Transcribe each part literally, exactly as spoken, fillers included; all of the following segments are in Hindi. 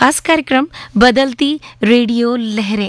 खास कार्यक्रम बदलती रेडियो लहरें।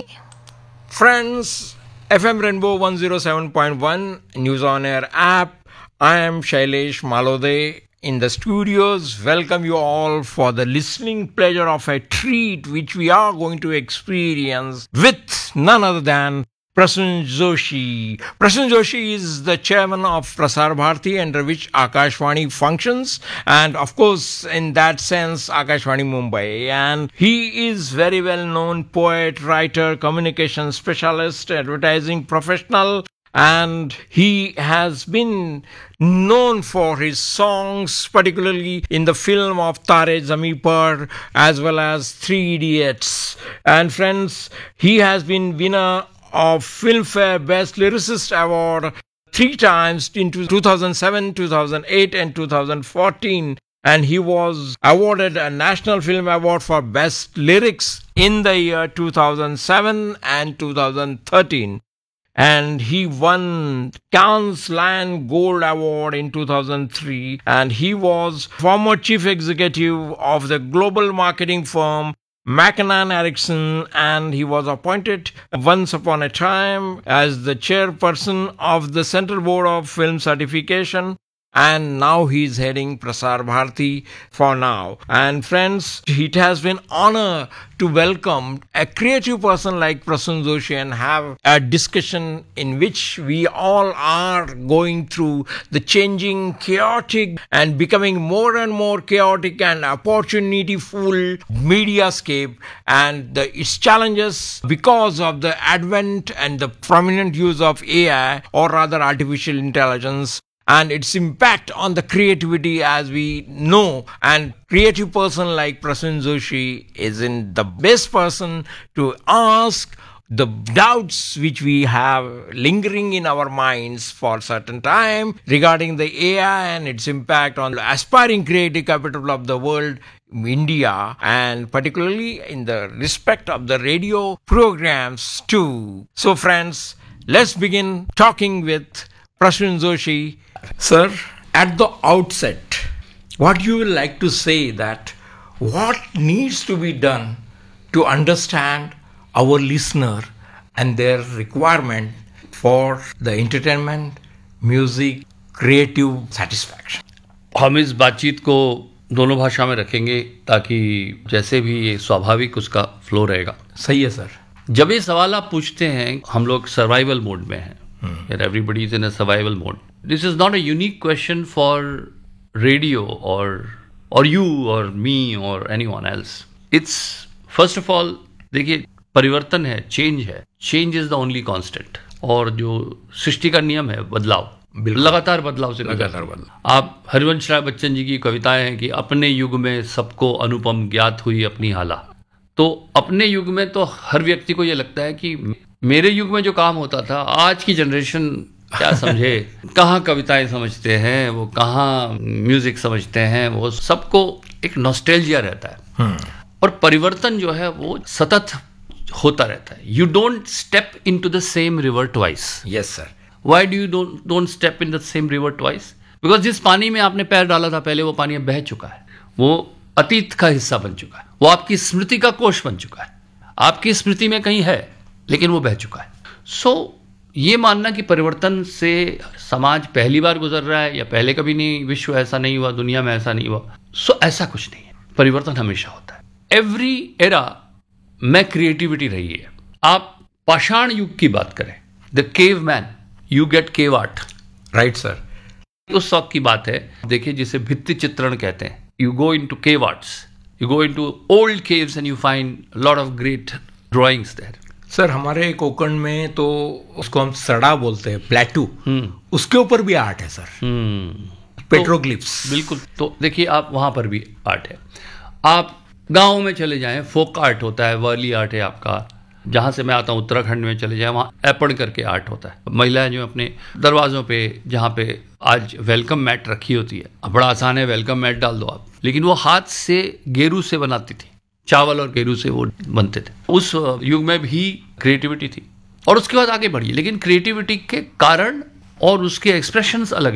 Friends, F M Rainbow one oh seven point one News on Air app. I am Shailesh Malode in the studios. Welcome you all for the listening pleasure of a treat which we are going to experience with none other than Prasun Joshi. Prasun Joshi is the chairman of Prasar Bharati, under which Akashvani functions, and of course, in that sense, Akashvani Mumbai. And he is very well known poet, writer, communication specialist, advertising professional, and he has been known for his songs, particularly in the film of Tare Zameen Par as well as Three Idiots. And friends, he has been winner of Filmfare Best Lyricist Award three times in two thousand seven, two thousand eight and two thousand fourteen, and he was awarded a National Film Award for Best Lyrics in the year two thousand seven and two thousand thirteen. And he won Cannes Lion Gold Award in two thousand three, and he was former chief executive of the global marketing firm McKinnon Erickson, and he was appointed once upon a time as the chairperson of the Central Board of Film Certification, and now he is heading Prasar Bharati for now. And friends, it has been honor to welcome a creative person like Prasun Joshi and have a discussion in which we all are going through the changing, chaotic and becoming more and more chaotic and opportunity-full mediascape and the, its challenges because of the advent and the prominent use of A I, or rather artificial intelligence, and its impact on the creativity as we know. And creative person like Prasun Joshi is in the best person to ask the doubts which we have lingering in our minds for certain time regarding the A I and its impact on the aspiring creative capital of the world, India, and particularly in the respect of the radio programs too. So friends, let's begin talking with Prasun Joshi. Sir, at the outset, what you will like to say that what needs to be done to understand our listener and their requirement for the entertainment, music, creative satisfaction? हम इस बातचीत को दोनों भाषा में रखेंगे ताकि जैसे भी ये स्वाभाविक उसका फ्लो रहेगा। सही है सर। जब ये सवाल आप पूछते हैं, हम लोग सर्वाइवल मोड में हैं, everybody is in a survival mode. This is not a unique question for radio or or you or me or anyone else. It's first of all, देखिए परिवर्तन है, चेंज है, change is the only constant. और जो सृष्टि का नियम है बदलाव, लगातार बदलाव से लगातार बदलाव। आप हरिवंश राय बच्चन जी की कविताएं हैं कि अपने युग में सबको अनुपम ज्ञात हुई अपनी हाला। तो अपने युग में तो हर व्यक्ति को ये लगता है कि मेरे युग में जो काम होता था, आज की जनरेशन क्या समझे, कहाँ कविताएं समझते हैं, वो कहाँ म्यूजिक समझते हैं, वो सबको एक नॉस्टैल्जिया रहता है। और परिवर्तन जो है वो सतत होता रहता है। You don't step in to the same river twice. Yes sir. Why do you don't don't step in the same river twice? Because जिस पानी में आपने पैर डाला था पहले, वो पानी अब बह चुका है, वो अतीत का हिस्सा बन चुका है, वो आपकी स्मृति का कोश बन चुका है, आपकी स्मृति में कहीं है लेकिन वो बह चुका है। सो so, ये मानना कि परिवर्तन से समाज पहली बार गुजर रहा है या पहले कभी नहीं, विश्व ऐसा नहीं हुआ, दुनिया में ऐसा नहीं हुआ, सो so, ऐसा कुछ नहीं है। परिवर्तन हमेशा होता है। एवरी एरा में क्रिएटिविटी रही है। आप पाषाण युग की बात करें, the cave man, you get cave art. Right sir. उस शौक की बात है, देखिए जिसे भित्ति चित्रण कहते हैं। You go in to cave arts, you go in to old caves and you find lot of great drawings there. Sir, हमारे कोकण में तो उसको हम सड़ा बोलते हैं, प्लेटू, उसके ऊपर भी आर्ट है सर, पेट्रोग्लिफ्स। तो, बिल्कुल। तो देखिए आप वहां पर भी आर्ट है। आप गांव में चले जाएं, फोक आर्ट होता है, वर्ली आर्ट है आपका। जहां से मैं आता हूं उत्तराखंड में चले जाएं, वहां एपड़ करके आर्ट होता है। महिलाएं जो अपने दरवाजों पे, जहां पे आज वेलकम मैट रखी होती है, बड़ा आसान है, वेलकम मैट डाल दो आप, लेकिन वो हाथ से गेरू से बनाती थी, चावल और गेरू से वो बनते थे। उस युग में भी क्रिएटिविटी थी और उसके बाद आगे बढ़ी, लेकिन क्रिएटिविटी के कारण और उसके एक्सप्रेशंस अलग अलग थे।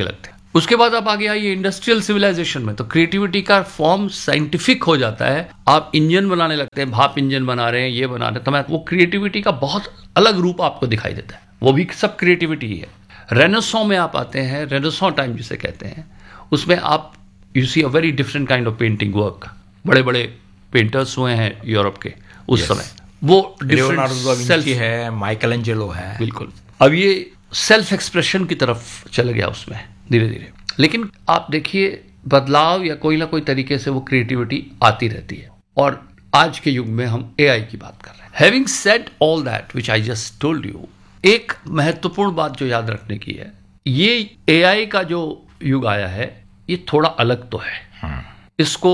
उसके बाद आप आगे आइए इंडस्ट्रियल सिविलाइजेशन में, तो क्रिएटिविटी का फॉर्म साइंटिफिक हो जाता है। आप इंजन बनाने लगते हैं, भाप इंजन बना रहे हैं, ये बना रहे हैं, तो मैं वो क्रिएटिविटी का बहुत अलग रूप आपको दिखाई देता है, वो भी सब क्रिएटिविटी ही है। रेनेसां में आप आते हैं, रेनेसां टाइम जिसे कहते हैं, उसमें आप you see a very different kind of painting work. बड़े बड़े पेंटर्स हुए हैं यूरोप के उस yes. समय, वो लियोनार्डो दा विंची है, माइकल एंजेलो है, बिल्कुल। अब ये सेल्फ एक्सप्रेशन की तरफ चल गया उसमें धीरे धीरे। लेकिन आप देखिए बदलाव या कोई ना कोई तरीके से वो क्रिएटिविटी आती रहती है, और आज के युग में हम एआई की बात कर रहे हैं। Having said all that which I just told you, एक महत्वपूर्ण बात जो याद रखने की है, ये एआई का जो युग आया है ये थोड़ा अलग तो है। हाँ। इसको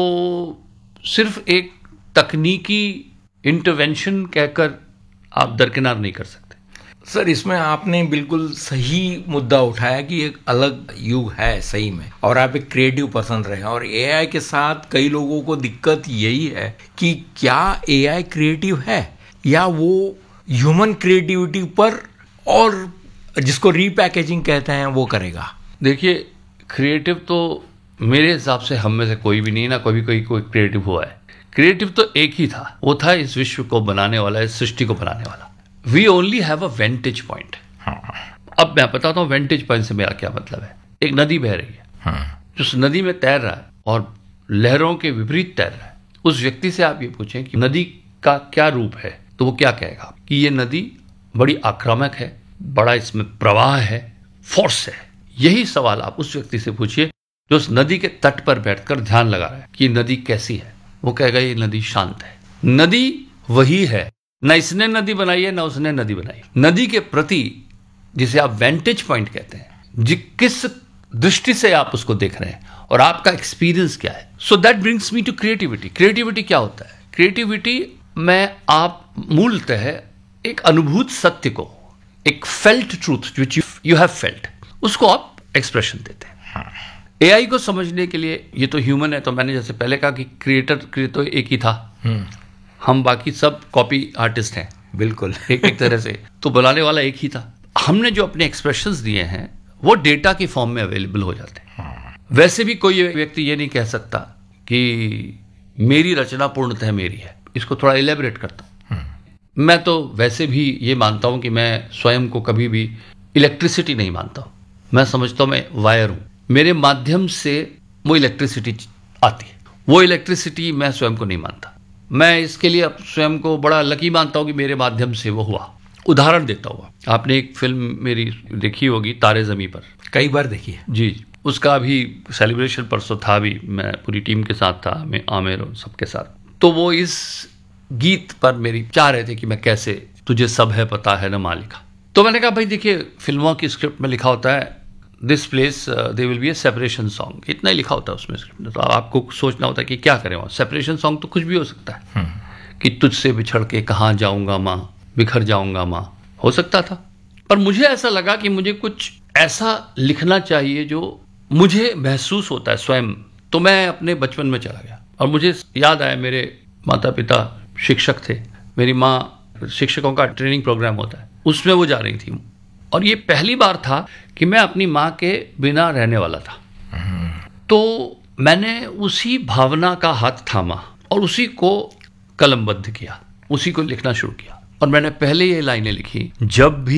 सिर्फ एक तकनीकी इंटरवेंशन कहकर आप दरकिनार नहीं कर सकते। सर, इसमें आपने बिल्कुल सही मुद्दा उठाया कि एक अलग युग है सही में, और आप एक क्रिएटिव पर्सन रहे हैं। और एआई के साथ कई लोगों को दिक्कत यही है कि क्या एआई क्रिएटिव है या वो ह्यूमन क्रिएटिविटी पर और जिसको रीपैकेजिंग कहते हैं वो करेगा। देखिए, क्रिएटिव तो मेरे हिसाब से हम में से कोई भी नहीं ना, कभी कोई कोई क्रिएटिव हुआ है। क्रिएटिव तो एक ही था, वो था इस विश्व को बनाने वाला, इस सृष्टि को बनाने वाला। We only have a वेंटेज point. अब मैं बताता हूँ वेंटेज पॉइंट से मेरा क्या मतलब है। एक नदी बह रही है, हाँ। जो उस नदी में तैर रहा है और लहरों के विपरीत तैर रहा है, उस व्यक्ति से आप ये पूछें कि नदी का क्या रूप है, तो वो क्या कहेगा कि ये नदी बड़ी आक्रामक है, बड़ा इसमें प्रवाह है, फोर्स है। यही सवाल आप उस व्यक्ति से पूछिए जो उस नदी के तट पर बैठकर ध्यान लगा रहा है कि नदी कैसी है, वो कहेगा ये नदी शांत है। नदी वही है, न इसने नदी बनाई है न उसने नदी बनाई। नदी के प्रति जिसे आप वेंटेज पॉइंट कहते हैं, जि किस दृष्टि से आप उसको देख रहे हैं और आपका एक्सपीरियंस क्या है। So that brings me to creativity. Creativity क्या होता है? क्रिएटिविटी में आप मूलतः एक अनुभूत सत्य को, एक felt truth which you have felt, उसको आप एक्सप्रेशन देते हैं। एआई को समझने के लिए ये तो ह्यूमन है, तो मैंने जैसे पहले कहा कि क्रिएटर तो एक ही था, हम बाकी सब कॉपी आर्टिस्ट हैं, बिल्कुल एक एक तरह से, तो बनाने वाला एक ही था। हमने जो अपने एक्सप्रेशंस दिए हैं वो डेटा की फॉर्म में अवेलेबल हो जाते हैं। वैसे भी कोई व्यक्ति ये नहीं कह सकता कि मेरी रचना पूर्णतः मेरी है। इसको थोड़ा इलेबरेट करता हूं। मैं तो वैसे भी ये मानता हूं कि मैं स्वयं को कभी भी इलेक्ट्रिसिटी नहीं मानता हूं। मैं समझता हूं मैं वायर हूं, मेरे माध्यम से वो इलेक्ट्रिसिटी आती है। वो इलेक्ट्रिसिटी मैं स्वयं को नहीं मानता। मैं इसके लिए स्वयं को बड़ा लकी मानता हूं कि मेरे माध्यम से वो हुआ। उदाहरण देता हुआ, आपने एक फिल्म मेरी देखी होगी, तारे ज़मीं पर। कई बार देखी है जी। उसका भी सेलिब्रेशन परसों था, भी मैं पूरी टीम के साथ था, मैं आमिर और सबके साथ। तो वो इस गीत पर मेरी चाह रहे थे कि मैं कैसे, तुझे सब है पता है न मालिका। तो मैंने कहा भाई देखिए, फिल्मों की स्क्रिप्ट में लिखा होता है this place they will be A separation song, इतना ही लिखा होता है उसमें स्क्रिप्ट में। तो आपको सोचना होता है कि क्या करें वहाँ। सेपरेशन सॉन्ग तो कुछ भी हो सकता है कि तुझसे बिछड़ के कहाँ जाऊँगा माँ, बिखर जाऊँगा माँ, हो सकता था। पर मुझे ऐसा लगा कि मुझे कुछ ऐसा लिखना चाहिए जो मुझे महसूस होता है स्वयं। तो मैं अपने बचपन में चला गया और मुझे याद आया, मेरे माता पिता शिक्षक थे, मेरी माँ, शिक्षकों का ट्रेनिंग प्रोग्राम होता है, उसमें वो जा रही थी। और ये पहली बार था कि मैं अपनी माँ के बिना रहने वाला था। तो मैंने उसी भावना का हाथ थामा और उसी को कलमबद्ध किया, उसी को लिखना शुरू किया। और मैंने पहले ये लाइनें लिखी, जब भी